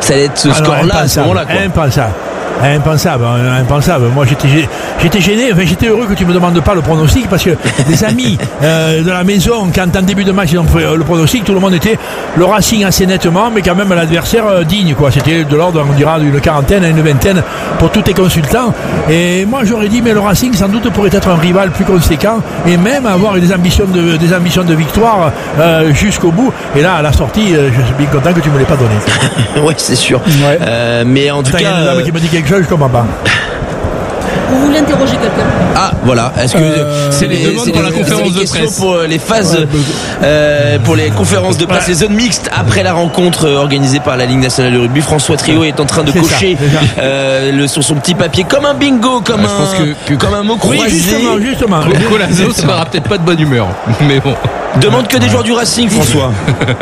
ça allait être ce score-là à ce moment-là, quoi. Impensable. Moi, j'étais gêné. Enfin, j'étais heureux que tu me demandes pas le pronostic parce que les amis de la maison, quand en début de match ils ont fait le pronostic, tout le monde était le Racing assez nettement, mais quand même l'adversaire digne, quoi. C'était de l'ordre, on dira, d'une quarantaine à une vingtaine pour tous tes consultants. Et moi, j'aurais dit, mais le Racing sans doute pourrait être un rival plus conséquent et même avoir des ambitions de victoire jusqu'au bout. Et là, à la sortie, je suis bien content que tu me l'aies pas donné. Ouais, c'est sûr. Ouais. Mais en tout cas, il y a une dame qui me dit quelque chose, je comprends pas. Vous voulez interroger quelqu'un? Ah, voilà. Est-ce que c'est les demandes pour la conférence de presse, pour les phases, pour les conférences de presse, les zones mixtes après la rencontre organisée par la Ligue nationale de rugby? François Trio est en train de cocher sur son petit papier comme un bingo, comme un mot croisé. Oui, justement. Colazo sera peut-être pas de bonne humeur, mais bon. Demande que des joueurs du Racing, François.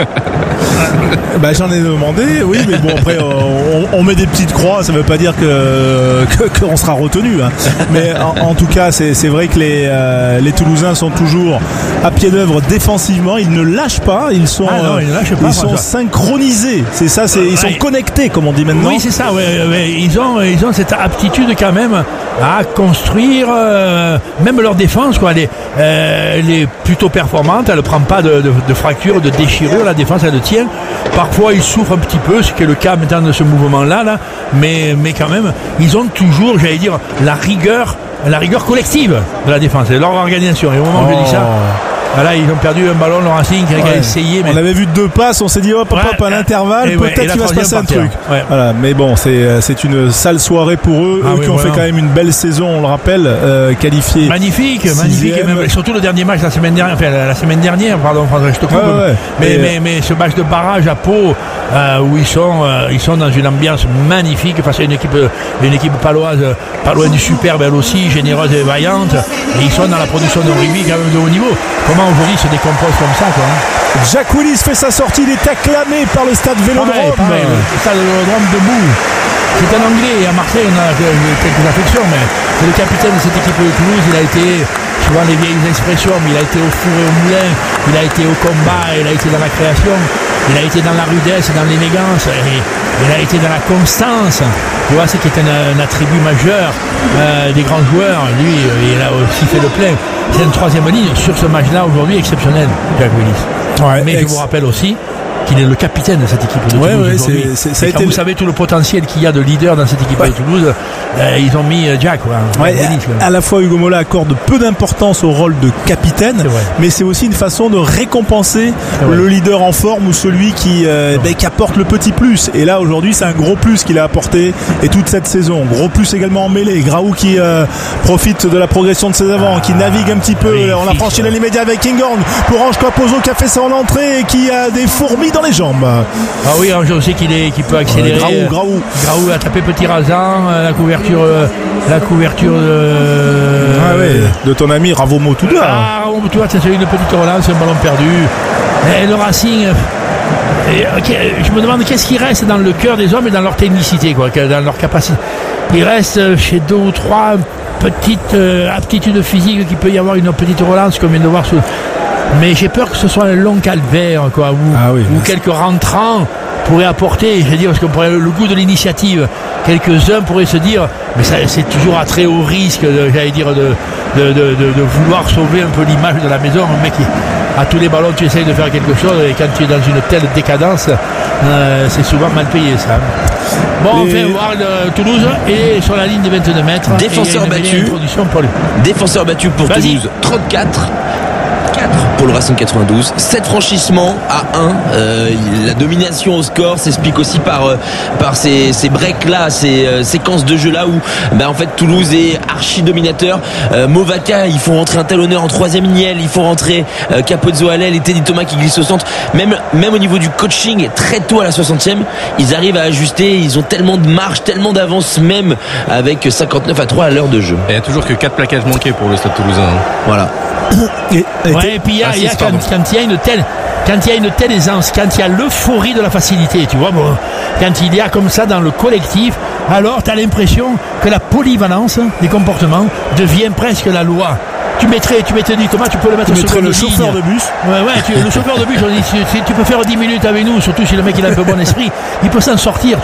J'en ai demandé, oui, mais bon, après on met des petites croix, ça veut pas dire qu'on sera retenu, hein. Mais en tout cas, c'est vrai que les Toulousains sont toujours à pied d'œuvre défensivement, ils ne lâchent pas, ils sont synchronisés. C'est ça, ils sont connectés, comme on dit maintenant. Oui, c'est ça, ouais. Ils ont cette aptitude quand même à construire même leur défense, quoi. Elle est plutôt performante, elle ne prend pas de fracture, de déchirure, la défense elle le tient. Parfois ils souffrent un petit peu, ce qui est le cas maintenant de ce mouvement-là, mais quand même, ils ont toujours, j'allais dire, la rigueur collective de la défense, et leur organisation. Et au moment où je dis ça, voilà, ils ont perdu un ballon, le Racing qui a essayé. Mais... On avait vu 2 passes, on s'est dit hop à l'intervalle, peut-être qu'il va se passer un truc. Ouais. Voilà, mais bon, c'est une sale soirée pour eux, qui ont fait quand même une belle saison, on le rappelle, qualifiés. Magnifique, et même, surtout le dernier match la semaine dernière, pardon, je te coupe. Mais ce match de barrage à Pau, où ils sont dans une ambiance magnifique face à une équipe paloise, pas loin du superbe, elle aussi, généreuse et vaillante, et ils sont dans la production de rugby quand même de haut niveau. Comment aujourd'hui se décompose comme ça, quoi, hein. Jack Willis fait sa sortie, il est acclamé par le stade Vélodrome. Le stade Vélodrome debout. C'est un Anglais, et à Marseille on a quelques affections, mais c'est le capitaine de cette équipe de Toulouse. Il a été, souvent les vieilles expressions, mais il a été au four et au moulin, il a été au combat, il a été dans la création, il a été dans la rudesse, dans l'élégance, et il a été dans la constance. Tu vois, c'est qui est un attribut majeur des grands joueurs. Lui, il a aussi fait le plein. C'est une troisième ligne sur ce match-là aujourd'hui exceptionnel, Jack Willis. Mais je vous rappelle aussi qu'il est le capitaine de cette équipe de Toulouse aujourd'hui. Quand vous savez tout le potentiel qu'il y a de leader dans cette équipe de Toulouse, ils ont mis Jack. À la fois, Hugo Mola accorde peu d'importance au rôle de capitaine, mais c'est aussi une façon de récompenser le leader en forme ou celui qui apporte le petit plus. Et là, aujourd'hui, c'est un gros plus qu'il a apporté, et toute cette saison. Gros plus également en mêlée. Graou qui profite de la progression de ses avants, qui navigue un petit peu. On a franchi la ligne médiane avec Kinghorn pour Ange Capozo qui a fait son entrée et qui a des fourmis dans les jambes. Ah oui, je sais qu'il peut accélérer. Graou a tapé petit rasant, la couverture de ton ami Ravo Motuda. Ravo Motuda, c'est une petite relance, un ballon perdu. Et le Racing, je me demande qu'est-ce qui reste dans le cœur des hommes et dans leur technicité, quoi, dans leur capacité. Il reste chez 2 ou 3 petites aptitudes physiques qu'il peut y avoir une petite relance comme vient de voir sous. Mais j'ai peur que ce soit un long calvaire, quoi, ou quelques rentrants pourraient apporter, je veux dire, parce qu'on pourrait le goût de l'initiative. Quelques-uns pourraient se dire, mais ça, c'est toujours à très haut risque, j'allais dire, de vouloir sauver un peu l'image de la maison. Un mec qui, à tous les ballons, tu essayes de faire quelque chose, et quand tu es dans une telle décadence, c'est souvent mal payé, ça. Bon, on fait voir Toulouse et sur la ligne de 22 mètres. Défenseur battu pour Toulouse, 34. Pour le Racing 92, 7 franchissements à 1. La domination au score s'explique aussi par ces breaks là, ces séquences de jeu là où en fait Toulouse est archi dominateur. Movaca, ils font rentrer un talonneur en 3e ligne, ils font rentrer Capozzo à l'aile et Teddy Thomas qui glisse au centre. Même au niveau du coaching, très tôt à la 60e, ils arrivent à ajuster, ils ont tellement de marge, tellement d'avance, même avec 59-3 à l'heure de jeu. Il n'y a toujours que 4 plaquages manqués pour le Stade Toulousain. Voilà. Et puis il y a quand il y a une telle aisance, quand il y a l'euphorie de la facilité, tu vois, quand il y a comme ça dans le collectif, alors tu as l'impression que la polyvalence des comportements devient presque la loi. Tu mettrais dit Thomas, tu peux le mettre sur le chauffeur de bus. Le chauffeur de bus, on dit, si tu peux faire 10 minutes avec nous, surtout si le mec il a un peu bon esprit, il peut s'en sortir.